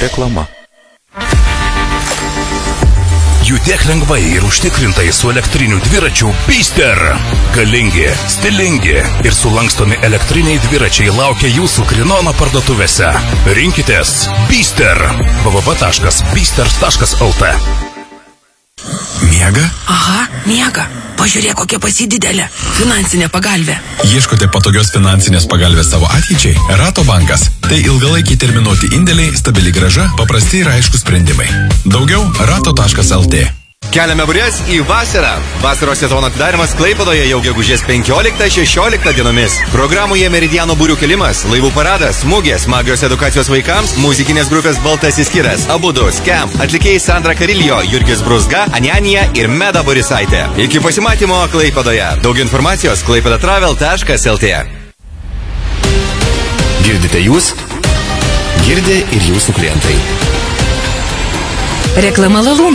Reklama. Judėk lengvai ir užtikrintai su elektriniu dviračiu Beister. Galingi, stilingi ir sulankstomi elektriniai dviračiai laukia jūsų Krinono parduotuvėse. Rinkitės Beister. www.beister.lt. Miega? Aha, miega. Pažiūrėk, kokia pasididelė finansinė pagalvė. Ieškote patogios finansinės pagalbės savo ateičiai? Rato bankas. Tai ilgalaikiai terminuoti indėliai, stabili grąža, paprasti ir aiškus sprendimai. Daugiau rato.lt. Keliame burės į vasarą. Vasaros sezono atidarimas Klaipėdoje jau gegužės 15-16 dienomis. Programoje Meridiano būrių kelimas, laivų paradas, mugės, magijos edukacijos vaikams, muzikinės grupės Baltasis kiras, abudu, Scam, atlikėjai Sandra Karilio, Jurgis Brusga, Anianija ir Meda Borisaitė. Iki pasimatymo Klaipėdoje. Daug informacijos klaipėdatravel.lt. Girdite jūs? Girdi ir jūsų klientai. Reklama Lalūnas.